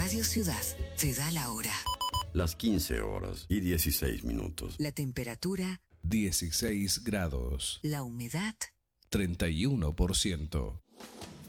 Radio Ciudad te da la hora. Las 15 horas y 16 minutos. La temperatura 16 grados. La humedad 31%.